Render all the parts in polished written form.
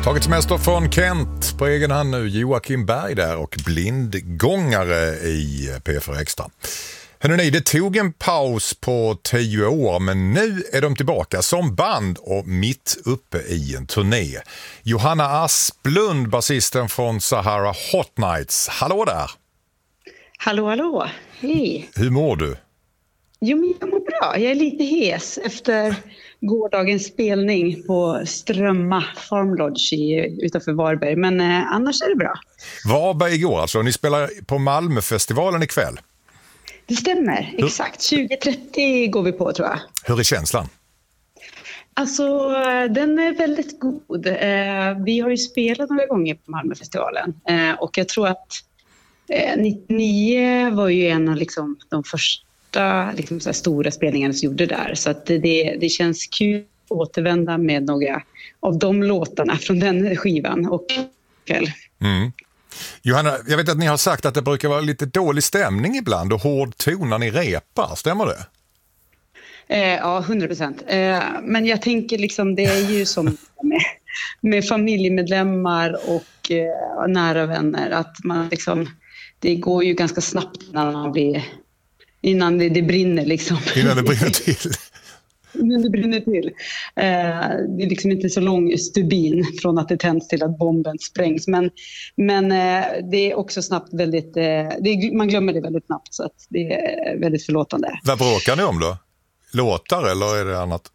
Tagit semester från Kent på egen hand nu. Joakim Berg där och blindgångare i P4 Extra. Hörrni, det tog en paus på 10 år, men nu är de tillbaka som band och mitt uppe i en turné. Johanna Asplund, basisten från Sahara Hot Nights. Hallå där! Hallå, hallå. Hej. Hur mår du? Jo, men jag mår bra. Jag är lite hes efter gårdagens spelning på Strömma Farm Lodge utanför Varberg. Men annars är det bra. Varberg igår alltså. Ni spelar på Malmöfestivalen ikväll. Det stämmer, exakt. 20:30 går vi på, tror jag. Hur är känslan? Alltså, den är väldigt god. Vi har ju spelat några gånger på Malmöfestivalen. Och jag tror att 99 var ju en av liksom, de första liksom, så här stora spelningarna som gjorde där. Så att det känns kul att återvända med några av de låtarna från den skivan och kväll. Mm. Johanna, jag vet att ni har sagt att det brukar vara lite dålig stämning ibland och hård ton när ni repar, stämmer det? Ja, 100%. Men jag tänker liksom, det är ju som med familjemedlemmar och nära vänner, att man liksom, det går ju ganska snabbt innan det brinner liksom. Innan det brinner till. Innan det brinner till. Det är liksom inte så lång stubin från att det tänds till att bomben sprängs. Men det är också snabbt väldigt, man glömmer det väldigt snabbt, så att det är väldigt förlåtande. Vad bråkar ni om då? Låtar eller är det annat?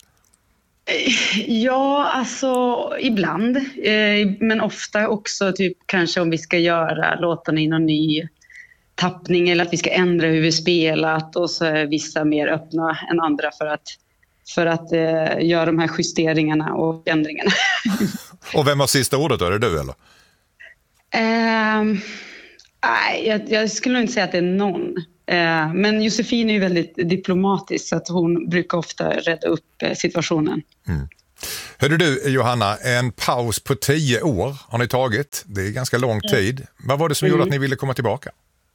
Ja, alltså ibland. Men ofta också typ kanske om vi ska göra låtarna i någon ny tappning eller att vi ska ändra hur vi spelat, och så är vissa mer öppna än andra för att göra de här justeringarna och ändringarna. Och vem har sista ordet då? Är det du eller? Nej, jag skulle nog inte säga att det är någon. Men Josefin är ju väldigt diplomatisk, så att hon brukar ofta rädda upp situationen. Mm. Hörde du, Johanna, en paus på 10 år har ni tagit. Det är ganska lång tid. Vad var det som gjorde att ni ville komma tillbaka?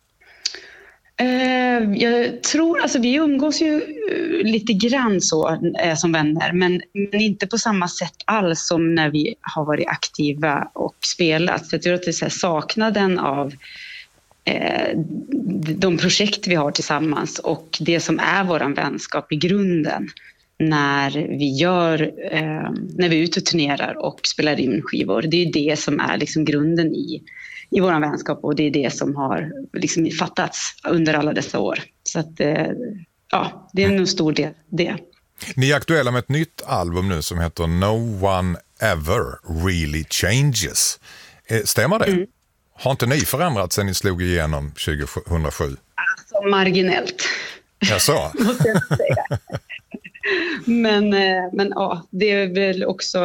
Jag tror, alltså vi umgås ju lite grann så som vänner, men inte på samma sätt alls som när vi har varit aktiva och spelat. Så jag tror att det är så här, saknaden av de projekt vi har tillsammans och det som är våran vänskap i grunden när vi är ute och turnerar och spelar in skivor. Det är det som är liksom grunden i vår vänskap, och det är det som har liksom fattats under alla dessa år. Så att, ja, det är en stor del det. Ni är aktuella med ett nytt album nu som heter No One Ever Really Changes. Stämmer det? Mm. Har inte ni förändrats sedan ni slog igenom 2007? Alltså marginellt. Jag sa. Måste jag säga. Men ja, det är väl också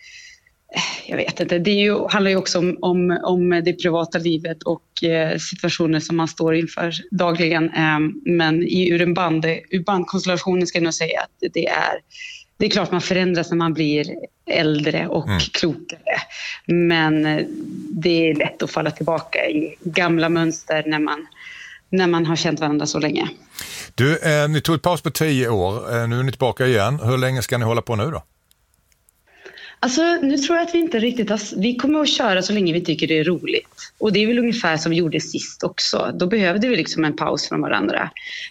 jag vet inte, handlar ju också om det privata livet och situationer som man står inför dagligen. Men ur bandkonstellationen ska jag nog säga att det är klart man förändras när man blir äldre och klokare. Men det är lätt att falla tillbaka i gamla mönster när man har känt varandra så länge. Du, ni tog ett paus på 10 år. Nu är ni tillbaka igen. Hur länge ska ni hålla på nu då? Alltså, nu tror jag att vi inte riktigt vi kommer att köra så länge vi tycker det är roligt. Och det är väl ungefär som vi gjorde sist också. Då behövde vi liksom en paus från varandra.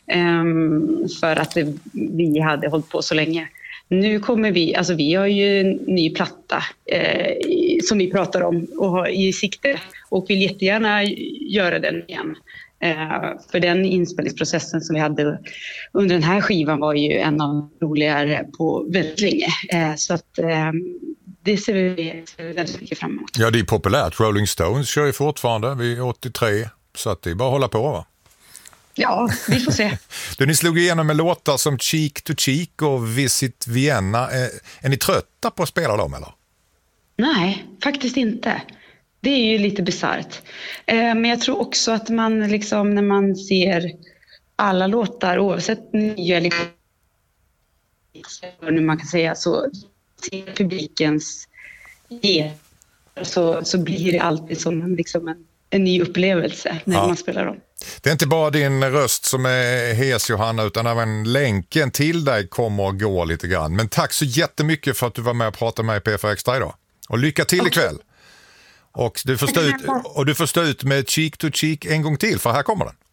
För att vi hade hållit på så länge. Nu kommer vi har ju en ny platta som vi pratar om och har i sikte. Och vill jättegärna göra den igen. För den inspelningsprocessen som vi hade under den här skivan var ju en av de roligare på väldigt länge. Så att det ser vi väldigt mycket fram emot. Ja, det är populärt. Rolling Stones kör ju fortfarande. Vi är 83, så att det är bara att hålla på, va? Ja, vi får se. Ni slog igenom med låtar som Cheek to Cheek och Visit Vienna. Är ni trötta på att spela dem, eller? Nej, faktiskt inte. Det är ju lite bizarrt. Men jag tror också att man liksom, när man ser alla låtar, oavsett nya eller nu man kan säga, så ser publikens så blir det alltid som liksom en ny upplevelse när man spelar dem. Det är inte bara din röst som är hes, Johanna, utan även länken till dig kommer att gå lite grann. Men tack så jättemycket för att du var med och pratade med P4 Extra idag. Och lycka till ikväll. Och du får stå ut med cheek to cheek en gång till, för här kommer den.